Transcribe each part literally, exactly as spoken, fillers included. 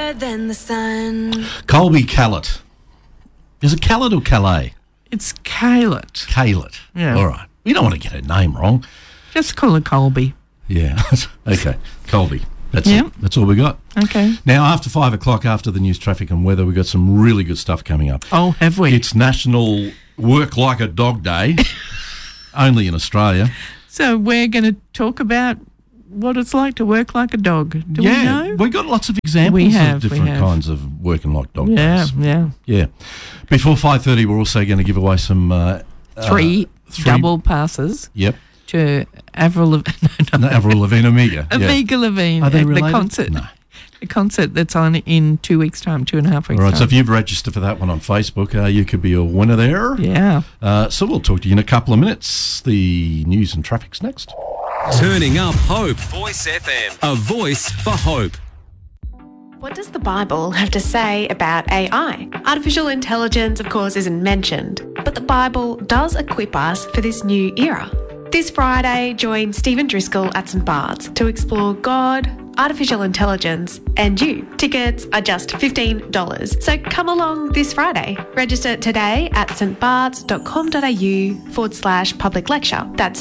brighter than the sun. Colby Callett. Is it Callett or Calais? It's Callett. Callett. Yeah. All right. We don't want to get her name wrong. Just call her Colby. Yeah. Okay. Colby. That's Yeah. it. That's all we got. Okay. Now, after five o'clock, after the news, traffic and weather, we've got some really good stuff coming up. Oh, have we? It's National Work Like a Dog Day, only in Australia. So we're going to talk about what it's like to work like a dog. Do yeah, we know? We've got lots of examples We have, of we different have. kinds of working like dog Yeah, days. yeah. Yeah. Before five thirty, we're also going to give away some... Uh, Three, uh, three double passes Yep. to Avril Lavigne. No, no. No, Avril Lavigne Amiga. yeah. Amiga Lavigne. Are they at the related? concert. No. The concert that's on in two weeks' time, two and a half weeks' All right, time. so if you've registered for that one on Facebook, uh, you could be a winner there. Yeah. Uh, so we'll talk to you in a couple of minutes. The news and traffic's next. Turning up hope. Voice F M. A voice for hope. What does the Bible have to say about A I? Artificial intelligence, of course, isn't mentioned, but the Bible does equip us for this new era. This Friday, join Stephen Driscoll at St Bart's to explore God, artificial intelligence, and you. Tickets are just fifteen dollars, so come along this Friday. Register today at stbarts.com.au forward slash public lecture. That's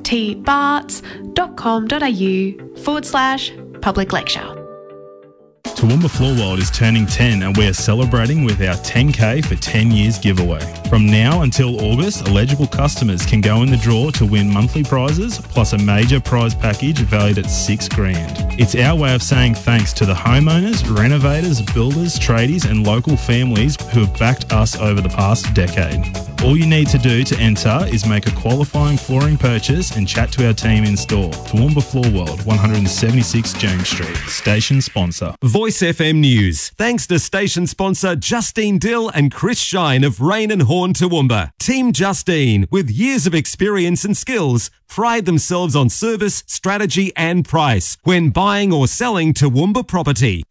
stbarts.com.au forward slash public lecture. Toowoomba Floor World is turning ten and we are celebrating with our ten K for ten years giveaway. From now until August, eligible customers can go in the draw to win monthly prizes plus a major prize package valued at six grand. It's our way of saying thanks to the homeowners, renovators, builders, tradies and local families who have backed us over the past decade. All you need to do to enter is make a qualifying flooring purchase and chat to our team in store. Toowoomba Floor World, one seventy-six James Street. Station sponsor. Voice F M News. Thanks to station sponsor Justine Dill and Chris Shine of Rain and Horn Toowoomba. Team Justine, with years of experience and skills, pride themselves on service, strategy and price when buying or selling Toowoomba property.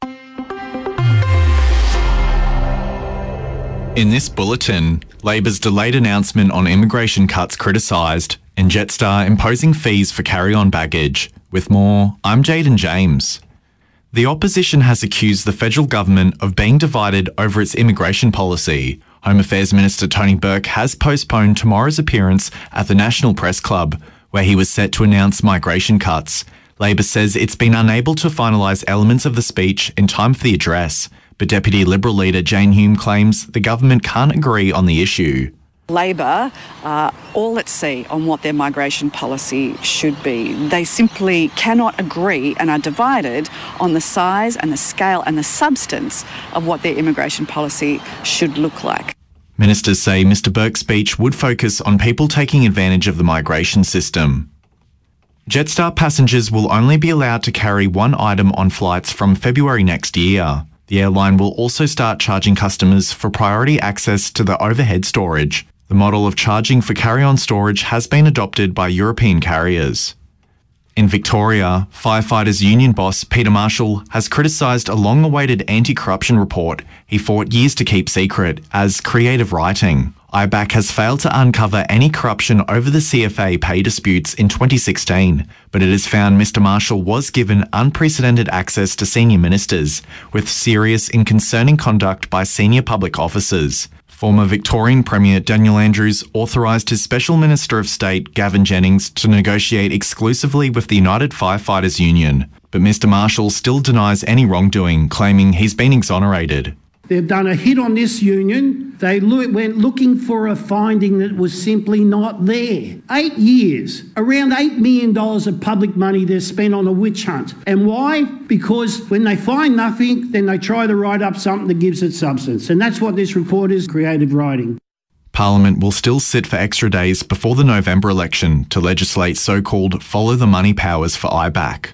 In this bulletin, Labor's delayed announcement on immigration cuts criticised and Jetstar imposing fees for carry-on baggage. With more, I'm Jaden James. The opposition has accused the federal government of being divided over its immigration policy. Home Affairs Minister Tony Burke has postponed tomorrow's appearance at the National Press Club, where he was set to announce migration cuts. Labor says it's been unable to finalise elements of the speech in time for the address, but Deputy Liberal leader Jane Hume claims the government can't agree on the issue. Labor are all at sea on what their migration policy should be. They simply cannot agree and are divided on the size and the scale and the substance of what their immigration policy should look like. Ministers say Mr Burke's speech would focus on people taking advantage of the migration system. Jetstar passengers will only be allowed to carry one item on flights from February next year. The airline will also start charging customers for priority access to the overhead storage. The model of charging for carry-on storage has been adopted by European carriers. In Victoria, Firefighters Union boss Peter Marshall has criticised a long-awaited anti-corruption report he fought years to keep secret as creative writing. I B A C has failed to uncover any corruption over the C F A pay disputes in twenty sixteen, but it has found Mr Marshall was given unprecedented access to senior ministers, with serious and concerning conduct by senior public officers. Former Victorian Premier Daniel Andrews authorised his Special Minister of State, Gavin Jennings, to negotiate exclusively with the United Firefighters Union. But Mr Marshall still denies any wrongdoing, claiming he's been exonerated. They've done a hit on this union. They lo- went looking for a finding that was simply not there. Eight years, around eight million dollars of public money they've spent on a witch hunt. And why? Because when they find nothing, then they try to write up something that gives it substance. And that's what this report is, creative writing. Parliament will still sit for extra days before the November election to legislate so-called follow-the-money powers for I B A C.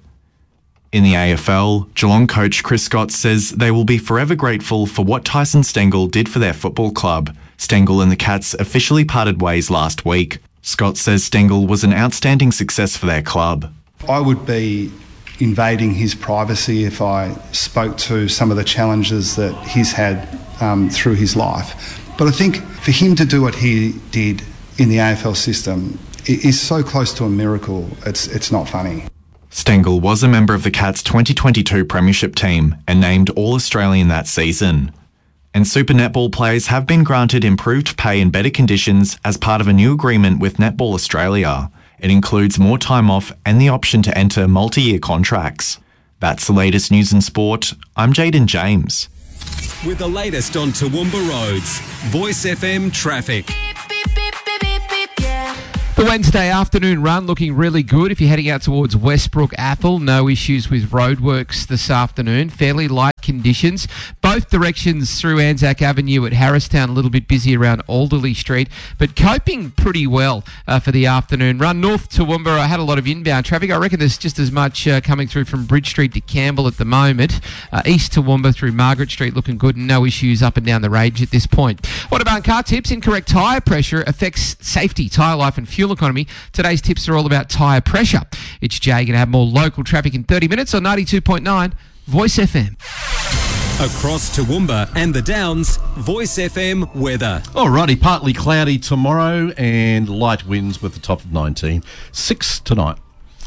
In the A F L, Geelong coach Chris Scott says they will be forever grateful for what Tyson Stengel did for their football club. Stengel and the Cats officially parted ways last week. Scott says Stengel was an outstanding success for their club. I would be invading his privacy if I spoke to some of the challenges that he's had um, through his life. But I think for him to do what he did in the A F L system is so close to a miracle, it's it's not funny. Stengel was a member of the Cats twenty twenty-two Premiership team and named All-Australian that season. And Super Netball players have been granted improved pay and better conditions as part of a new agreement with Netball Australia. It includes more time off and the option to enter multi-year contracts. That's the latest news and sport. I'm Jaden James. With the latest on Toowoomba roads, Voice F M traffic. The Wednesday afternoon run looking really good. If you're heading out towards Westbrook Athol, no issues with roadworks this afternoon. Fairly light conditions. Both directions through Anzac Avenue at Harristown, a little bit busy around Alderley Street, but coping pretty well uh, for the afternoon run. North Toowoomba, I had a lot of inbound traffic. I reckon there's just as much uh, coming through from Bridge Street to Campbell at the moment. Uh, East Toowoomba through Margaret Street looking good. No issues up and down the range at this point. What about car tips? Incorrect tyre pressure affects safety, tyre life and fuel economy. Today's tips are all about tyre pressure. It's Jay. Going to have more local traffic in thirty minutes on ninety-two point nine Voice F M. Across Toowoomba and the Downs, Voice F M weather. Alrighty, partly cloudy tomorrow and light winds with the top of nineteen. Six tonight.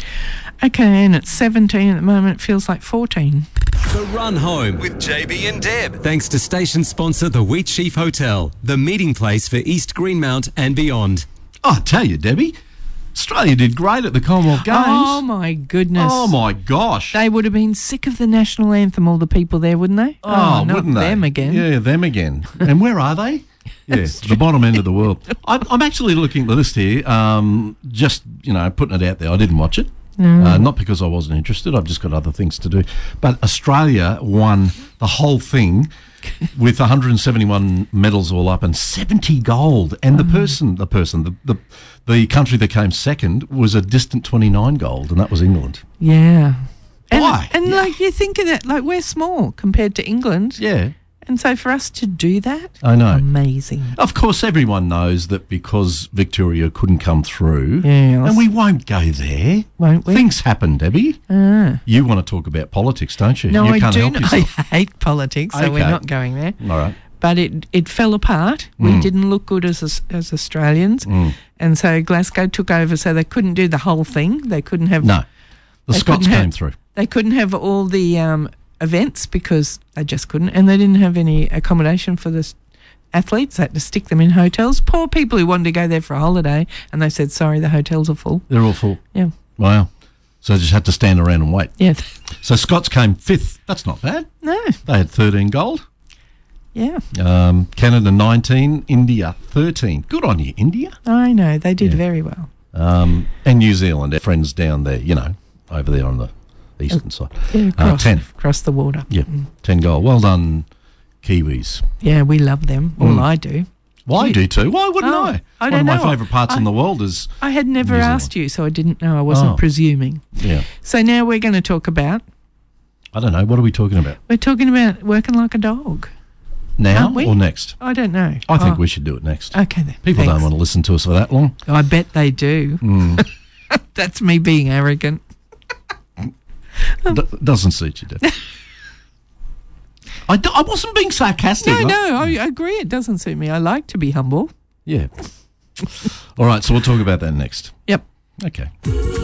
Okay, and it's seventeen at the moment. It feels like fourteen. The Run Home with J B and Deb. Thanks to station sponsor the Wheat Sheaf Hotel, the meeting place for East Greenmount and beyond. Oh, I tell you, Debbie, Australia did great at the Commonwealth Games. Oh, my goodness. Oh, my gosh. They would have been sick of the national anthem, all the people there, wouldn't they? Oh, not wouldn't they? them again. Yeah, them again. And where are they? Yes, the bottom end of the world. I'm, I'm actually looking at the list here, um, just, you know, putting it out there. I didn't watch it. No. Uh, not because I wasn't interested. I've just got other things to do. But Australia won the whole thing with one hundred seventy-one medals all up and seventy gold. And the person, the person, the, the the country that came second was a distant twenty-nine gold, and that was England. Yeah. And, Why? And, Yeah. like, you think of that, like, we're small compared to England. Yeah. And so for us to do that, I know. amazing. Of course, everyone knows that because Victoria couldn't come through, Yes. and we won't go there. Won't we? Things happen, Debbie. Ah. You want to talk about politics, don't you? No, you I can't do help not. I yourself. hate politics, so we're Okay. not going there. All right. But it, it fell apart. We Mm. didn't look good as as, as Australians. Mm. And so Glasgow took over, so they couldn't do the whole thing. They couldn't have... No. The they Scots couldn't came have- through. They couldn't have all the um, events because they just couldn't. And they didn't have any accommodation for the s- athletes. They had to stick them in hotels. Poor people who wanted to go there for a holiday, and they said, sorry, the hotels are full. They're all full. Yeah. Wow. So they just had to stand around and wait. Yeah. So Scots came fifth. That's not bad. No. They had thirteen gold. Yeah. Um, Canada nineteen, India thirteen. Good on you, India. I know. They did Yeah. very well. Um, and New Zealand, our friends down there, you know, over there on the eastern side. Yeah, Uh, across, ten. across the water. Yeah, ten gold. Well done, Kiwis. Yeah, we love them. Well, Mm. I do. Well, I You- do too. Why wouldn't Oh, I? I One don't of my know. favourite parts I- in the world is I had never New Zealand. asked you, so I didn't know. I wasn't Oh. presuming. Yeah. So now we're going to talk about, I don't know. What are we talking about? we're talking about working like a dog. Now Aren't we? or next? I don't know. I think Oh, we should do it next. Okay then. People Thanks. don't want to listen to us for that long. I bet they do. Mm. That's me being arrogant. D- doesn't suit you, Deb. I, d- I wasn't being sarcastic. No, I- no, I agree. It doesn't suit me. I like to be humble. Yeah. All right, so we'll talk about that next. Yep. Okay.